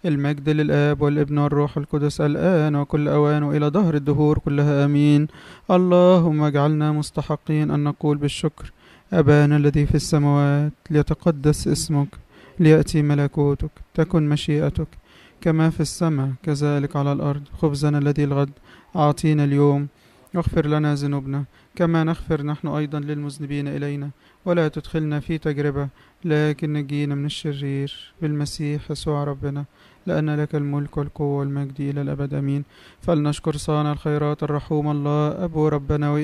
المجد للآب والابن والروح القدس الآن وكل أوان وإلى دهر الدهور كلها آمين. اللهم اجعلنا مستحقين أن نقول بالشكر: أبانا الذي في السماوات، ليتقدس اسمك، ليأتي ملكوتك، تكن مشيئتك كما في السماء كذلك على الأرض. خبزنا الذي الغد أعطينا اليوم، واغفر لنا ذنوبنا كما نغفر نحن أيضا للمذنبين إلينا، ولا تدخلنا في تجربة لكن نجينا من الشرير، بالمسيح يسوع ربنا، لأن لك الملك والقوة والمجد إلى الأبد آمين. فلنشكر صانع الخيرات الرحوم الله أبو ربنا